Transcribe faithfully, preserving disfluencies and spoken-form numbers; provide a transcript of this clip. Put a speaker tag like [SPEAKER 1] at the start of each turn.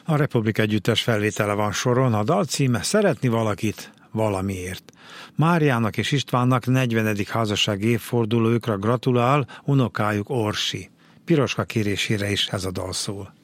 [SPEAKER 1] A Republik Együttes felvétele van soron, a dal címe Szeretni valakit valamiért. Máriának és Istvánnak negyvenedik házassági évfordulójukra gratulál unokájuk Orsi. Piroska kérésére is ez a dal szól.